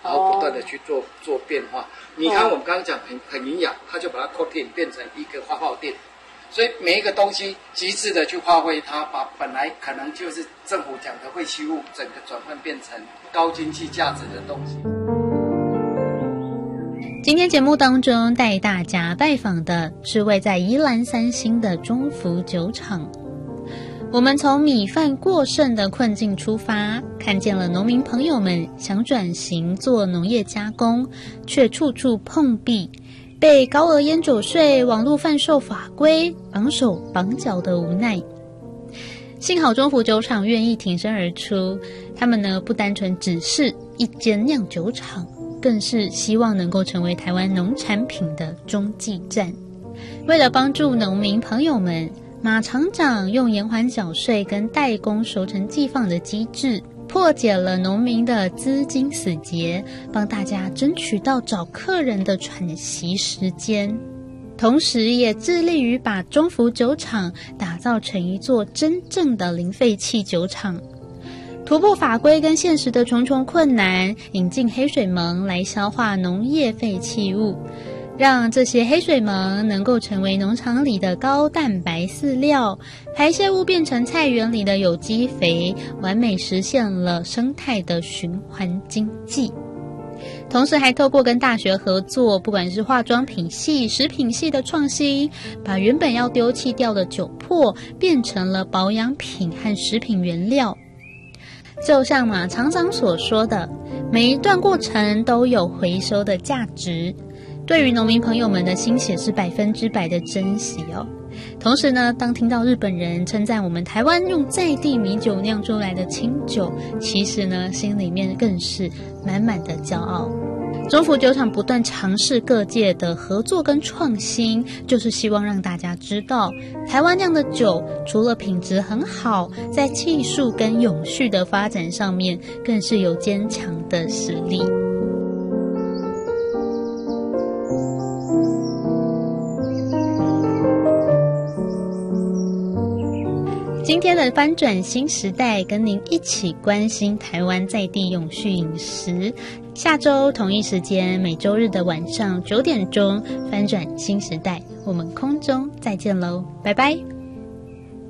然后不断的去做变化。你看我们刚刚讲很营养，它就把它 coating 变成一个发泡垫。所以每一个东西极致的去发挥它，把本来可能就是政府讲的废弃物，整个转换变成高经济价值的东西。 今天节目当中带大家拜访的是位在宜兰3星的中福酒厂。我们从米饭过剩的困境出发，看见了农民朋友们想转型做农业加工，却处处碰壁，被高额烟酒税、网络贩售法规绑手绑脚的无奈。幸好中福酒厂愿意挺身而出，他们呢不单纯只是一间酿酒厂，更是希望能够成为台湾农产品的中继站。为了帮助农民朋友们，马厂长用延缓缴税跟代工熟成寄放的机制，破解了农民的资金死结，帮大家争取到找客人的喘息时间，同时也致力于把中福酒厂打造成一座真正的零废弃酒厂。突破法规跟现实的重重困难，引进黑水虻来消化农业废弃物，让这些黑水虻能够成为农场里的高蛋白饲料，排泄物变成菜园里的有机肥，完美实现了生态的循环经济。同时还透过跟大学合作，不管是化妆品系、食品系的创新，把原本要丢弃掉的酒粕变成了保养品和食品原料。就像马厂长所说的，每一段过程都有回收的价值，对于农民朋友们的心血是100%的珍惜哦。同时呢，当听到日本人称赞我们台湾用在地米酒酿出来的清酒，其实呢，心里面更是满满的骄傲。中福酒厂不断尝试各界的合作跟创新，就是希望让大家知道，台湾酿的酒除了品质很好，在技术跟永续的发展上面，更是有坚强的实力。今天的翻转新时代，跟您一起关心台湾在地永续饮食。下周同一时间，每周日的晚上9点钟，翻转新时代，我们空中再见喽，拜拜。